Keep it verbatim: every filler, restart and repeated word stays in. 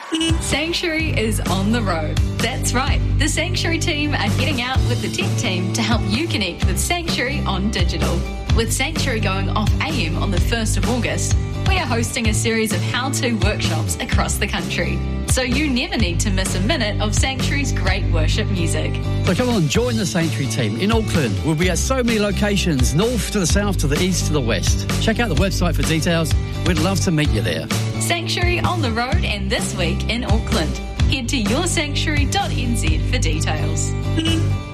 Sanctuary is on the road. That's right. The Sanctuary team are heading out with the tech team to help you connect with Sanctuary on digital. With Sanctuary going off A M on the first of August, we are hosting a series of how-to workshops across the country, so you never need to miss a minute of Sanctuary's great worship music. So come on, join the Sanctuary team in Auckland. We'll be at so many locations, north to the south, to the east, to the west. Check out the website for details. We'd love to meet you there. Sanctuary on the road and this week in Auckland. Head to your sanctuary dot n z for details.